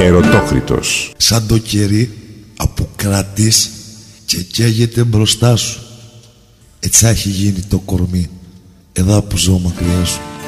Ερωτόκριτος. Σαν το κερί αποκρατείς και καίγεται μπροστά σου. Έτσι έχει γίνει το κορμί εδώ που ζω μακριά σου.